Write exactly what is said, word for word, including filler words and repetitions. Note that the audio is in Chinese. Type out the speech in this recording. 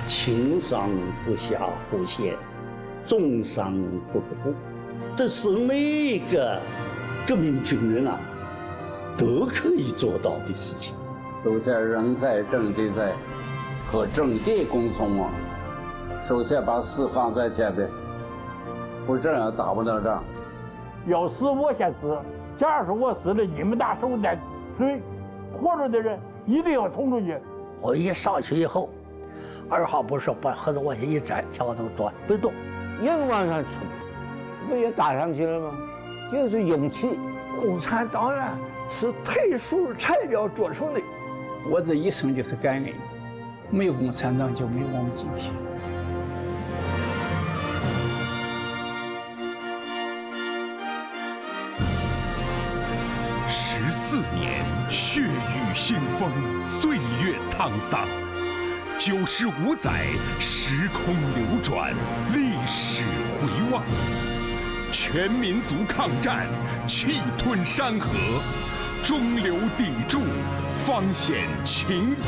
轻伤不下火线，重伤不哭，这是每一个革命军人啊都可以做到的事情。 首先人在政地在，和政地共存亡。首先把死放在前边，不这样打不了仗。 要死我先死，假如我死了，你们拿手再追，活着的人一定要冲出去。 我一上去以后，二话不说把盒子往下一摘，枪都端别动， 硬往上冲，不也打上去了吗？就是勇气。 共产党员是特殊材料做成的。 我这一生就是感恩，没有共产党就没有我们今天。 十四年，血雨腥风，岁月沧桑。九十五载，时空流转，历史回望。全民族抗战，气吞山河，中流砥柱，方显秦。